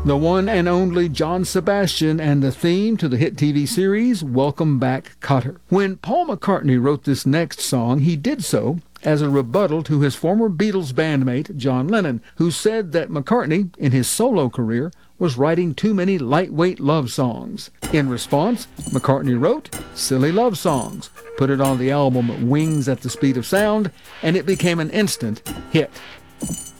The one and only John Sebastian and the theme to the hit TV series Welcome Back, Kotter. When Paul McCartney wrote this next song, he did so as a rebuttal to his former Beatles bandmate John Lennon, who said that McCartney, in his solo career, was writing too many lightweight love songs. In response, McCartney wrote Silly Love Songs, put it on the album Wings at the Speed of Sound, and it became an instant hit.